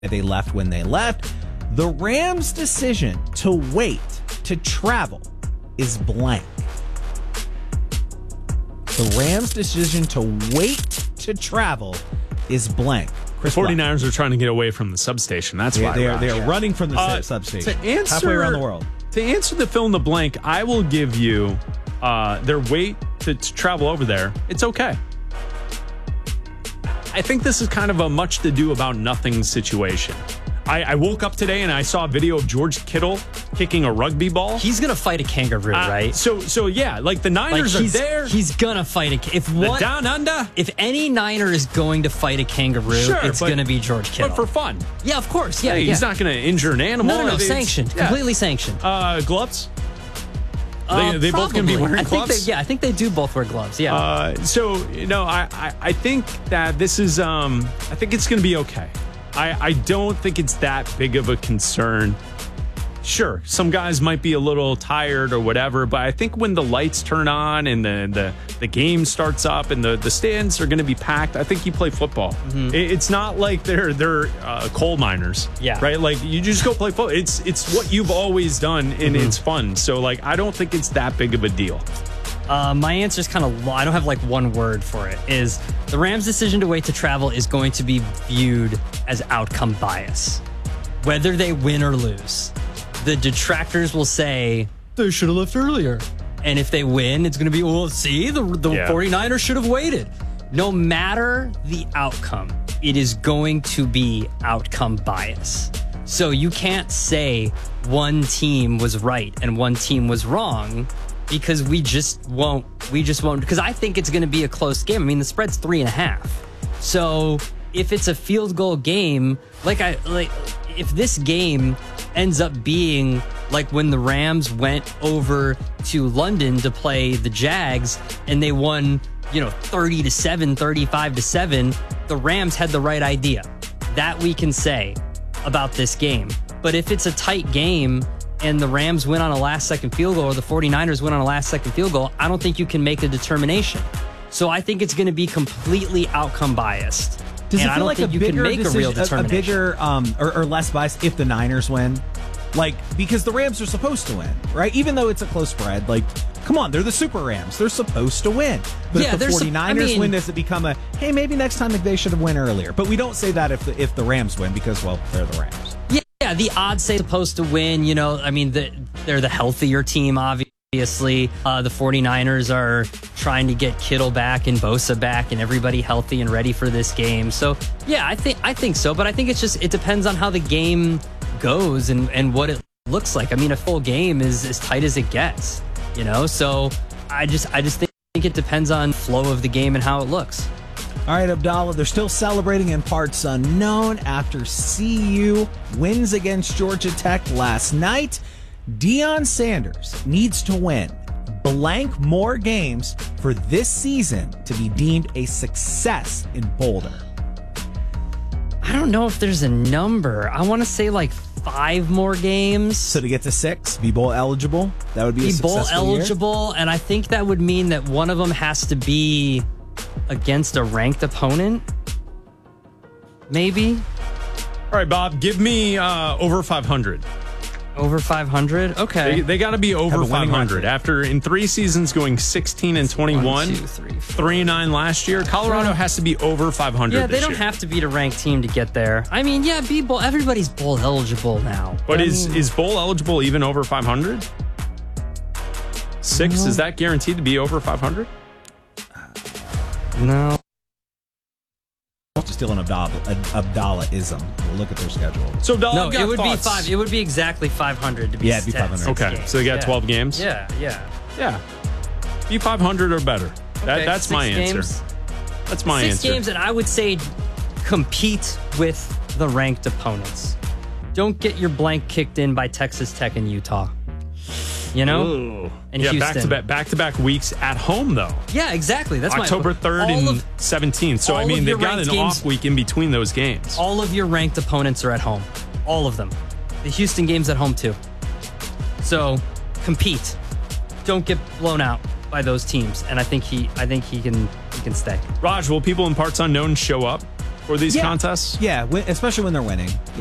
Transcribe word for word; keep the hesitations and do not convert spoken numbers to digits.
they left when they left. The Rams' decision to wait to travel is blank. The Rams' decision to wait to travel is blank. Chris the 49ers Black. Are trying to get away from the substation. That's they, why they are, they are yeah. running from the uh, substation to answer, halfway around the world. To answer the fill in the blank, I will give you uh, their wait to, to travel over there. It's okay. I think this is kind of a much to do about nothing situation. I, I woke up today and I saw a video of George Kittle kicking a rugby ball. He's gonna fight a kangaroo, uh, right? So, so yeah, like the Niners like are there. He's gonna fight a. If the one, down under. If any Niner is going to fight a kangaroo, sure, it's but, gonna be George Kittle. But for fun. Yeah, of course. Yeah, hey, yeah. He's not gonna injure an animal. No, no, no. It's, Sanctioned. Yeah. Completely sanctioned. Uh, gloves. Uh, they they both gonna be wearing I gloves. Think they, yeah, I think they do both wear gloves. Yeah. Uh, so you know, I, I I think that this is um I think it's gonna be okay. I, I don't think it's that big of a concern. Sure, some guys might be a little tired or whatever, but I think when the lights turn on and the the, the game starts up and the, the stands are going to be packed, I think you play football. Mm-hmm. It, it's not like they're they're uh, coal miners, yeah, right? Like you just go play football. It's it's what you've always done and mm-hmm. it's fun. So like I don't think it's that big of a deal. Uh, my answer is kind of long. I don't have like one word for it. Is the Rams' decision to wait to travel is going to be viewed as outcome bias, whether they win or lose. The detractors will say they should have left earlier, and if they win, it's going to be well. See, the the yeah. 49ers should have waited. No matter the outcome, it is going to be outcome bias. So you can't say one team was right and one team was wrong. Because we just won't, we just won't, because I think it's going to be a close game. I mean, the spread's three and a half. So if it's a field goal game, like I, like if this game ends up being like when the Rams went over to London to play the Jags and they won, you know, thirty to seven, thirty-five to seven, the Rams had the right idea. That we can say about this game. But if it's a tight game, and the Rams win on a last-second field goal or the 49ers win on a last-second field goal, I don't think you can make a determination. So I think it's going to be completely outcome biased. Does and it feel I don't like think a you bigger can make decision, a real determination? A, a bigger um, or, or less biased if the Niners win? Like, because the Rams are supposed to win, right? Even though it's a close spread, like, come on, they're the Super Rams. They're supposed to win. But yeah, if the 49ers I mean, win, does it become a, hey, maybe next time they should have won earlier? But we don't say that if the, if the Rams win because, well, they're the Rams. Yeah. Yeah, the odds say supposed to win, you know, I mean, the, they're the healthier team, obviously. Uh, the 49ers are trying to get Kittle back and Bosa back and everybody healthy and ready for this game. So, yeah, I think I think so. But I think it's just, it depends on how the game goes and, and what it looks like. I mean, a full game is as tight as it gets, you know? So I just, I just think it depends on flow of the game and how it looks. All right, Abdallah, they're still celebrating in parts unknown after C U wins against Georgia Tech last night. Deion Sanders needs to win blank more games for this season to be deemed a success in Boulder. I don't know if there's a number. I want to say like five more games. So to get to six, be bowl eligible, that would be, be a successful bowl eligible, year? And I think that would mean that one of them has to be against a ranked opponent, maybe. All right, Bob, give me uh, over five hundred. Over five hundred? Okay. They, they got to be over five hundred. After in three seasons going sixteen and twenty-one, One, two, three, four. three and nine last year, Colorado yeah. has to be over five hundred. Yeah, they this don't year. have to beat a ranked team to get there. I mean, yeah, be bowl. Everybody's bowl eligible now. But I is mean, is bowl eligible even over five hundred? Six, no. Is that guaranteed to be over five hundred? No. Just steal an Abdallah-ism. We'll look at their schedule. So Abdallah, no, got it would thoughts. be five. It would be exactly five hundred to be. Yeah, it'd be five hundred. Okay, games. so they got yeah. twelve games. Yeah, yeah, yeah. Be five hundred or better. Okay, that, that's six my games. answer. That's my six answer. Six games, and I would say compete with the ranked opponents. Don't get your blank kicked in by Texas Tech and Utah. You know, Ooh. and yeah, Houston. back to back, back to back weeks at home though. Yeah, exactly. That's October third and of, seventeenth. So I mean, they've got an games, off week in between those games. All of your ranked opponents are at home. All of them. The Houston game's at home too. So compete. Don't get blown out by those teams. And I think he, I think he can, he can stay. Raj, will people in parts unknown show up? for these Yeah. contests? Yeah, wi- especially when they're winning.